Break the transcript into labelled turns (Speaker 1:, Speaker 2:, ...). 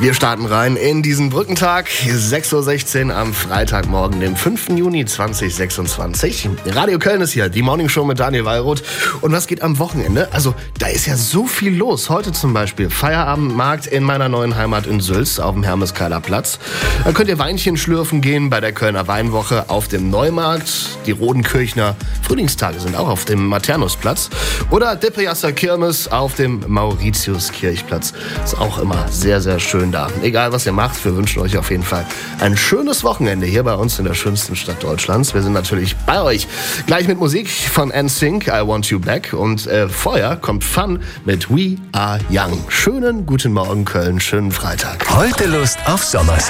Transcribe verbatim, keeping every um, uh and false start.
Speaker 1: Wir starten rein in diesen Brückentag, sechs Uhr sechzehn am Freitagmorgen, dem fünften Juni zweitausendsechsundzwanzig. Radio Köln ist hier, die Morningshow mit Daniel Wallroth. Und was geht am Wochenende? Also, da ist ja so viel los. Heute zum Beispiel Feierabendmarkt in meiner neuen Heimat in Sülz auf dem Hermeskeiler Platz. Dann könnt ihr Weinchen schlürfen gehen bei der Kölner Weinwoche auf dem Neumarkt. Die Rodenkirchner Frühlingstage sind auch auf dem Maternusplatz. Oder Depriasser Kirmes auf dem Mauritiuskirchplatz. Ist auch immer sehr, sehr schön da. Egal, was ihr macht, wir wünschen euch auf jeden Fall ein schönes Wochenende hier bei uns in der schönsten Stadt Deutschlands. Wir sind natürlich bei euch. Gleich mit Musik von N Sync, I Want You Back. Und äh, vorher kommt Fun mit We Are Young. Schönen guten Morgen, Köln. Schönen Freitag.
Speaker 2: Heute Lust auf Sommersex.